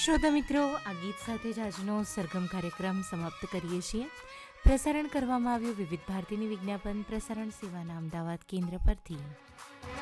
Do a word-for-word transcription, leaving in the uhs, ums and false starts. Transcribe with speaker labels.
Speaker 1: શ્રોતા મિત્રો, આ ગીત સાથે જ આજનો સરગમ કાર્યક્રમ સમાપ્ત કરીએ છીએ. પ્રસારણ કરવામાં આવ્યું વિવિધ ભારતીની વિજ્ઞાપન પ્રસારણ સેવાના અમદાવાદ કેન્દ્ર પરથી.